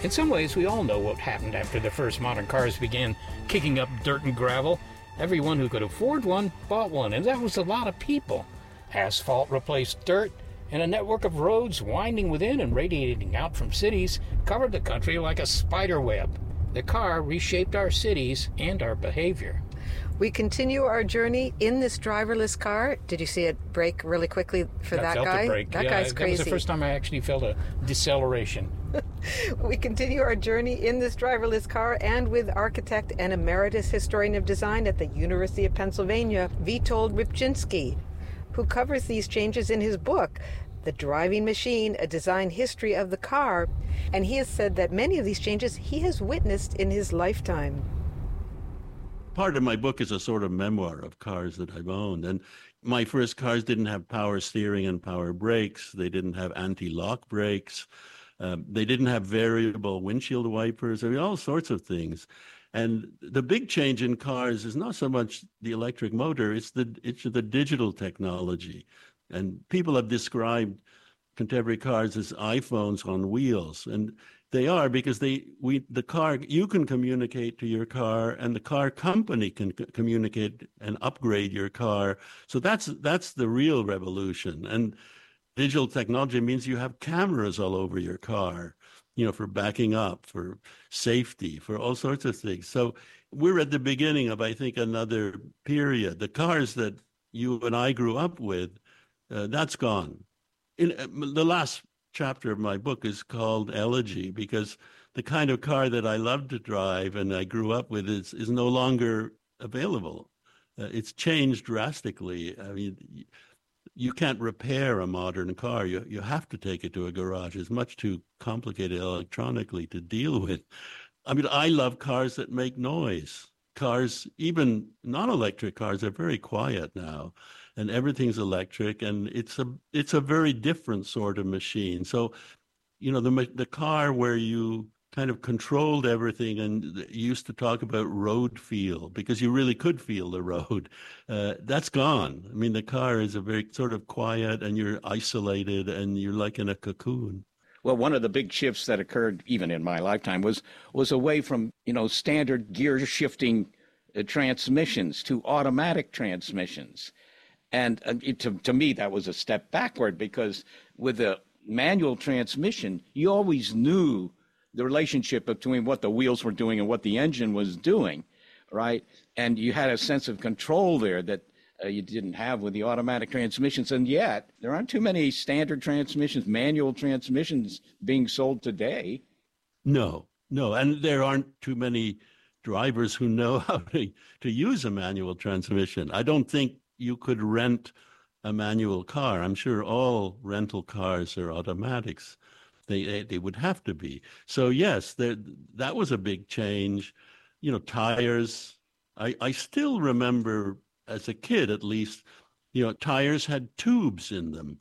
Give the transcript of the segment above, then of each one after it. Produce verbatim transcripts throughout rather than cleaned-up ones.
In some ways, we all know what happened after the first modern cars began kicking up dirt and gravel. Everyone who could afford one bought one, and that was a lot of people. Asphalt replaced dirt, and a network of roads winding within and radiating out from cities covered the country like a spider web. The car reshaped our cities and our behavior. We continue our journey in this driverless car. Did you see it brake really quickly for I that felt guy? A brake. That yeah, guy's crazy. That was the first time I actually felt a deceleration. We continue our journey in this driverless car and with architect and emeritus historian of design at the University of Pennsylvania, Witold Rybczynski, who covers these changes in his book, The Driving Machine, A Design History of the Car. And he has said that many of these changes he has witnessed in his lifetime. Part of my book is a sort of memoir of cars that I've owned. And my first cars didn't have power steering and power brakes. They didn't have anti-lock brakes. Um, they didn't have variable windshield wipers. I mean, all sorts of things. And the big change in cars is not so much the electric motor, it's the it's the digital technology. And people have described contemporary cars as iPhones on wheels. And they are, because they we the car, you can communicate to your car, and the car company can c- communicate and upgrade your car. So that's that's the real revolution. And digital technology means you have cameras all over your car, you know, for backing up, for safety, for all sorts of things. So we're at the beginning of, I think, another period. The cars that you and I grew up with, uh, that's gone. In uh, the last chapter of my book is called Elegy, because the kind of car that I love to drive and I grew up with is, is no longer available. Uh, it's changed drastically. I mean, you can't repair a modern car. You you have to take it to a garage. It's much too complicated electronically to deal with. I mean, I love cars that make noise. Cars, even non-electric cars, are very quiet now, and everything's electric, and it's a it's a very different sort of machine. So, you know, the the car where you kind of controlled everything and used to talk about road feel, because you really could feel the road, uh, that's gone. I mean, the car is a very sort of quiet, and you're isolated, and you're like in a cocoon. Well, one of the big shifts that occurred even in my lifetime was was away from, you know, standard gear shifting uh, transmissions to automatic transmissions. And uh, it, to, to me, that was a step backward, because with a manual transmission, you always knew the relationship between what the wheels were doing and what the engine was doing, right? And you had a sense of control there that uh, you didn't have with the automatic transmissions. And yet, there aren't too many standard transmissions, manual transmissions being sold today. No, no. And there aren't too many drivers who know how to, to use a manual transmission. I don't think you could rent a manual car. I'm sure all rental cars are automatics. They, they they would have to be. So yes, there, that was a big change. You know, tires. I, I still remember as a kid, at least, you know, tires had tubes in them.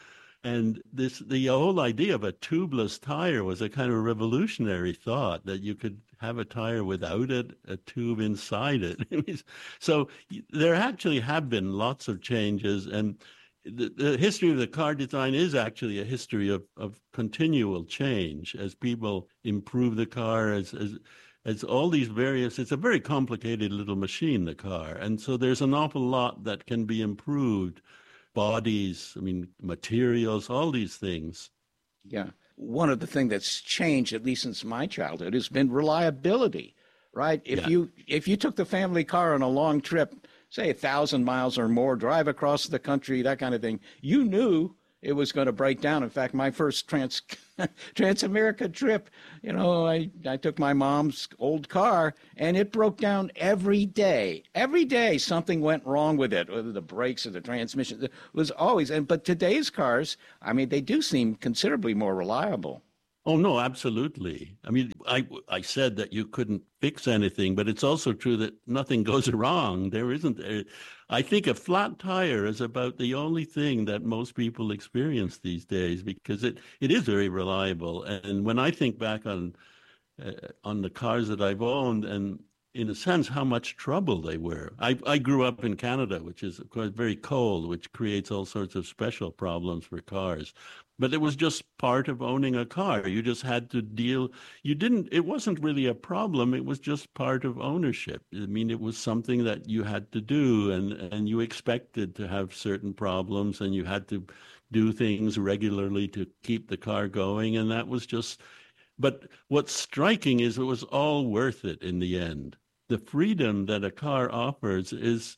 And this the whole idea of a tubeless tire was a kind of revolutionary thought, that you could have a tire without it, a tube inside it. So there actually have been lots of changes, and the, the history of the car design is actually a history of, of continual change as people improve the car, as, as as all these various, it's a very complicated little machine, the car. And so there's an awful lot that can be improved. Bodies, I mean, materials, all these things. Yeah. One of the things that's changed, at least since my childhood, has been reliability, right? If Yeah. you if you took the family car on a long trip, say a thousand miles or more, drive across the country, that kind of thing, you knew it was going to break down. In fact, my first trans Trans-America trip, you know, I, I took my mom's old car, and it broke down every day. Every day something went wrong with it, whether the brakes or the transmission. It was always, and but today's cars, I mean, they do seem considerably more reliable. Oh, no, absolutely. I mean, I, I said that you couldn't fix anything, but it's also true that nothing goes wrong. There isn't. A, I think a flat tire is about the only thing that most people experience these days, because it, it is very reliable. And when I think back on uh, on the cars that I've owned, and in a sense, how much trouble they were. I, I grew up in Canada, which is, of course, very cold, which creates all sorts of special problems for cars. But it was just part of owning a car. You just had to deal. You didn't, it wasn't really a problem. It was just part of ownership. I mean, it was something that you had to do, and, and you expected to have certain problems, and you had to do things regularly to keep the car going. And that was just, but what's striking is it was all worth it in the end. The freedom that a car offers is,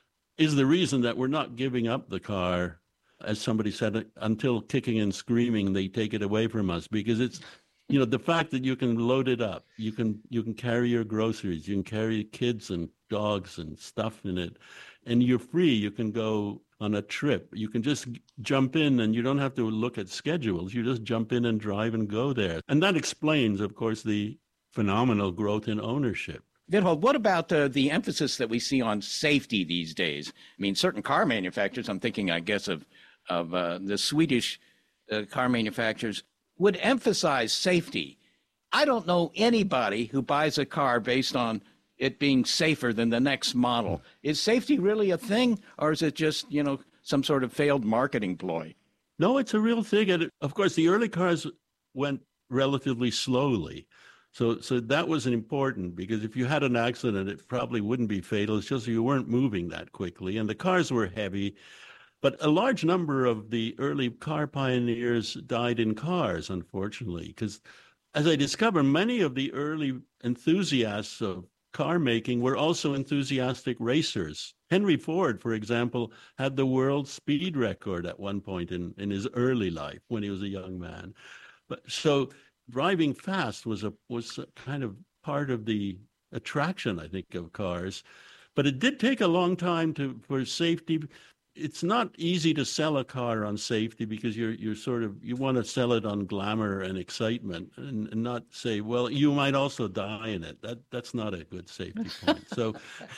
is the reason that we're not giving up the car. As somebody said, until kicking and screaming, they take it away from us, because it's, you know, the fact that you can load it up, you can you can carry your groceries, you can carry kids and dogs and stuff in it, and you're free. You can go on a trip. You can just jump in, and you don't have to look at schedules. You just jump in and drive and go there. And that explains, of course, the phenomenal growth in ownership. Withold, what about uh, the emphasis that we see on safety these days? I mean, certain car manufacturers, I'm thinking, I guess, of of uh, the Swedish uh, car manufacturers, would emphasize safety. I don't know anybody who buys a car based on it being safer than the next model. Is safety really a thing, or is it just, you know, some sort of failed marketing ploy? No, it's a real thing. And of course, the early cars went relatively slowly. So so that was important, because if you had an accident, it probably wouldn't be fatal. It's just you weren't moving that quickly. And the cars were heavy. But a large number of the early car pioneers died in cars, unfortunately, because as I discovered, many of the early enthusiasts of car making were also enthusiastic racers. Henry Ford, for example, had the world speed record at one point in, in his early life when he was a young man. But so driving fast was a was a kind of part of the attraction, I think, of cars. But it did take a long time to for safety. It's not easy to sell a car on safety, because you're you're sort of you want to sell it on glamour and excitement, and, and not say, well, you might also die in it. That that's not a good safety point. So,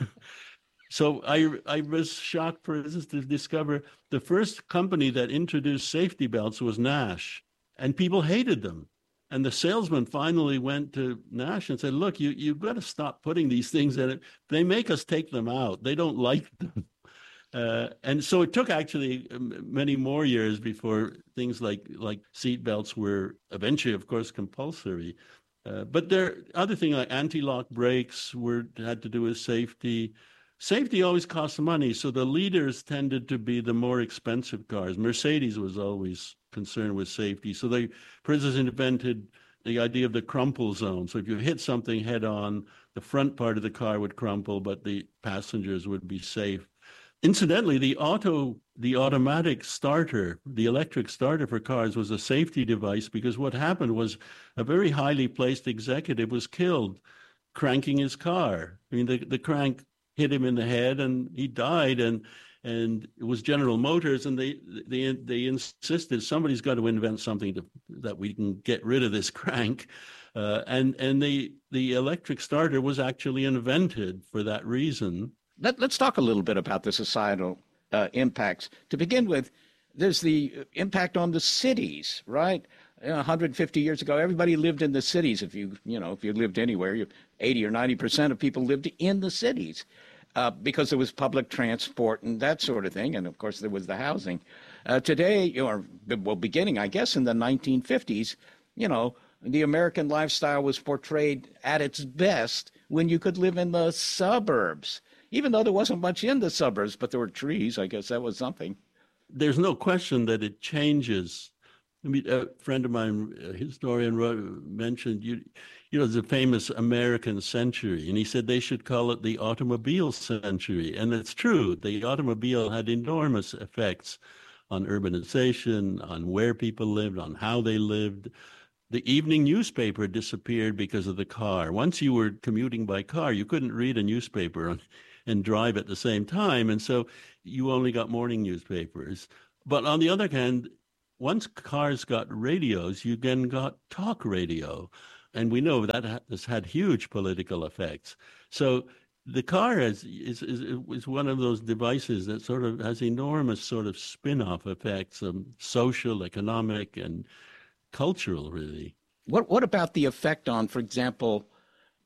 so I I was shocked, for instance, to discover the first company that introduced safety belts was Nash, and people hated them. And the salesman finally went to Nash and said, "Look, you you've got to stop putting these things in it. They make us take them out. They don't like them." Uh, and so it took actually many more years before things like like seat belts were eventually, of course, compulsory. Uh, but there other things like anti-lock brakes were had to do with safety. Safety always costs money, so the leaders tended to be the more expensive cars. Mercedes was always concerned with safety, so they, for instance, invented the idea of the crumple zone. So if you hit something head on, the front part of the car would crumple, but the passengers would be safe. Incidentally, the auto, the automatic starter, the electric starter for cars was a safety device, because what happened was a very highly placed executive was killed cranking his car. I mean, the, the crank hit him in the head and he died, and and it was General Motors, and they they they insisted somebody's got to invent something to, that we can get rid of this crank. Uh, and and the the electric starter was actually invented for that reason. Let, let's talk a little bit about the societal uh, impacts. To begin with, there's the impact on the cities, right? You know, one hundred fifty years ago, everybody lived in the cities. If you, you know, if you lived anywhere, you, eighty or ninety percent of people lived in the cities uh, because there was public transport and that sort of thing. And of course, there was the housing. Uh, today, or well, beginning, I guess, in the nineteen fifties, you know, the American lifestyle was portrayed at its best when you could live in the suburbs. Even though there wasn't much in the suburbs, but there were trees. I guess that was something. There's no question that it changes. I mean, a friend of mine, a historian, wrote, mentioned, you, you know, the famous American century, and he said they should call it the automobile century. And it's true. The automobile had enormous effects on urbanization, on where people lived, on how they lived. The evening newspaper disappeared because of the car. Once you were commuting by car, you couldn't read a newspaper on and drive at the same time. And so you only got morning newspapers. But on the other hand, once cars got radios, you then got talk radio. And we know that has had huge political effects. So the car is, is, is, is one of those devices that sort of has enormous sort of spin-off effects, of social, economic, and cultural, really. What, what about the effect on, for example,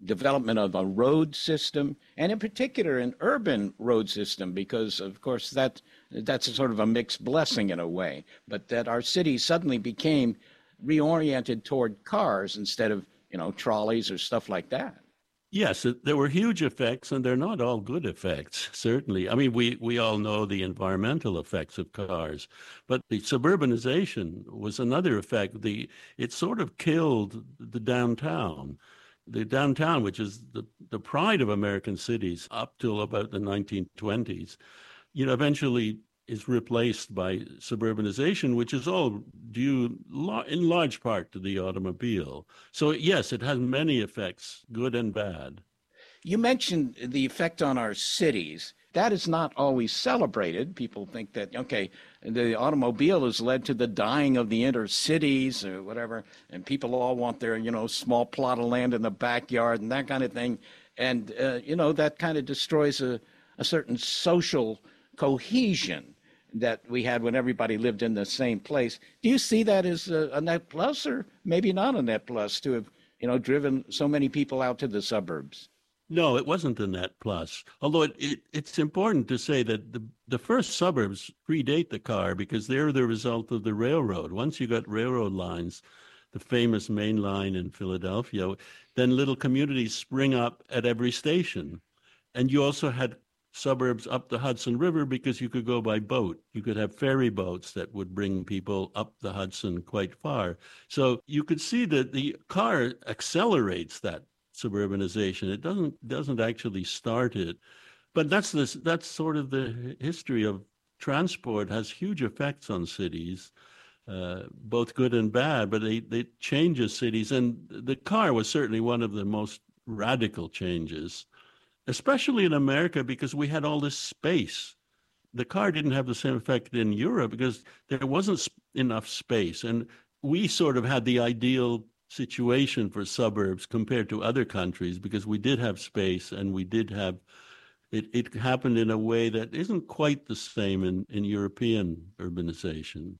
development of a road system, and in particular an urban road system, because of course that that's a sort of a mixed blessing in a way, but that our cities suddenly became reoriented toward cars instead of, you know, trolleys or stuff like that. Yes, there were huge effects, and they're not all good effects, certainly. I mean, we, we all know the environmental effects of cars, but the suburbanization was another effect. The It sort of killed the downtown. The downtown, which is the, the pride of American cities up till about the nineteen twenties, you know, eventually is replaced by suburbanization, which is all due in large part to the automobile. So yes, it has many effects, good and bad. You mentioned the effect on our cities. That is not always celebrated. People think that, okay, the automobile has led to the dying of the inner cities or whatever, and people all want their, you know, small plot of land in the backyard and that kind of thing. And, uh, you know, that kind of destroys a, a certain social cohesion that we had when everybody lived in the same place. Do you see that as a, a net plus, or maybe not a net plus, to have, you know, driven so many people out to the suburbs? No, it wasn't a net plus. Although it, it, it's important to say that the, the first suburbs predate the car because they're the result of the railroad. Once you got railroad lines, the famous main line in Philadelphia, then little communities spring up at every station. And you also had suburbs up the Hudson River because you could go by boat. You could have ferry boats that would bring people up the Hudson quite far. So you could see that the car accelerates that suburbanization. It doesn't doesn't actually start it. But that's this that's sort of the history of transport, has huge effects on cities, uh, both good and bad, but they, they changes cities. And the car was certainly one of the most radical changes, especially in America, because we had all this space. The car didn't have the same effect in Europe because there wasn't enough space. And we sort of had the ideal situation for suburbs compared to other countries because we did have space and we did have, it, it happened in a way that isn't quite the same in, in European urbanization.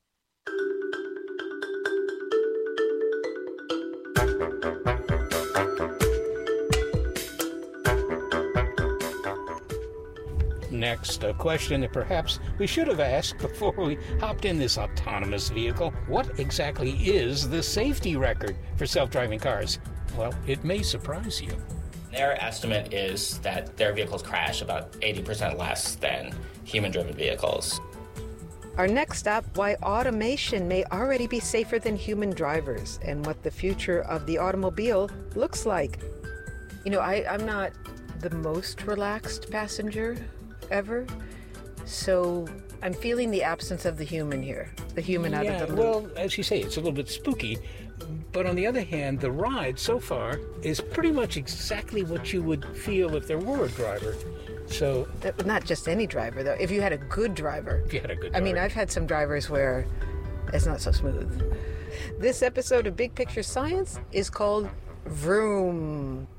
Next, a question that perhaps we should have asked before we hopped in this autonomous vehicle. What exactly is the safety record for self-driving cars? Well, it may surprise you. Their estimate is that their vehicles crash about eighty percent less than human-driven vehicles. Our next stop, why automation may already be safer than human drivers and what the future of the automobile looks like. You know, I, I'm not the most relaxed passenger ever, so I'm feeling the absence of the human here, the human yeah, out of the loop. Well, as you say, it's a little bit spooky, but on the other hand, the ride so far is pretty much exactly what you would feel if there were a driver. So That, not just any driver, though. If you had a good driver. If you had a good I mean, driver. I've had some drivers where it's not so smooth. This episode of Big Picture Science is called Vroom.